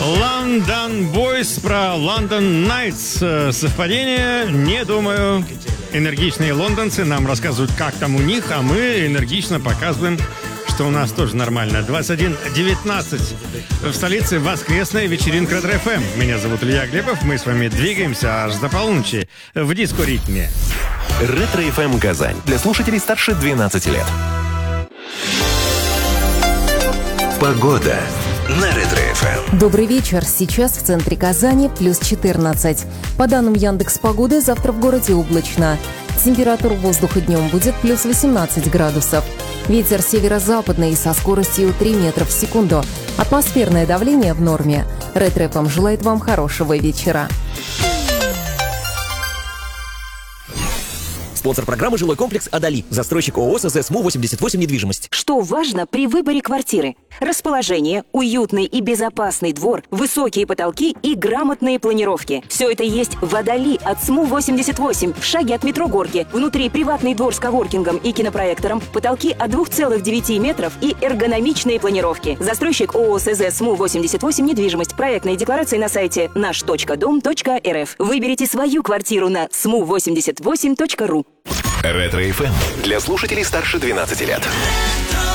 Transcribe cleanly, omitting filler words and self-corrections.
London Boys про London Nights. Совпадение? Не думаю. Энергичные лондонцы нам рассказывают, как там у них, а мы энергично показываем, что у нас тоже нормально. 21:19. В столице воскресная вечеринка Ретро-ФМ. Меня зовут Илья Глебов. Мы с вами двигаемся аж до полуночи в диско-ритме. Ретро-ФМ Казань. Для слушателей старше 12 лет. Погода на Ретро-ФМ. Добрый вечер. Сейчас в центре Казани плюс 14. По данным Яндекс.Погоды, завтра в городе облачно. Температура воздуха днем будет плюс 18 градусов. Ветер северо-западный со скоростью 3 метра в секунду. Атмосферное давление в норме. Ретро-ФМ желает вам хорошего вечера. Спонсор программы «Жилой комплекс Адали». Застройщик ООО СЗ СМУ-88 недвижимость. Что важно при выборе квартиры? Расположение, уютный и безопасный двор, высокие потолки и грамотные планировки. Все это есть в Адали от СМУ-88, в шаге от метро Горки. Внутри приватный двор с коворкингом и кинопроектором, потолки от 2,9 метров и эргономичные планировки. Застройщик ООО СЗ СМУ-88 недвижимость. Проектные декларации на сайте наш.дом.рф. Выберите свою квартиру на smu88.ru. Ретро-ФМ для слушателей старше 12 лет.